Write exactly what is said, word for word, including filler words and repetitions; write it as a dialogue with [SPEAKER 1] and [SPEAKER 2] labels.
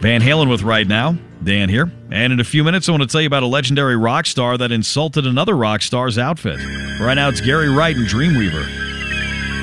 [SPEAKER 1] Van Halen with Right Now. Dan here. And in a few minutes, I want to tell you about a legendary rock star that insulted another rock star's outfit. Right now, it's Gary Wright and Dreamweaver.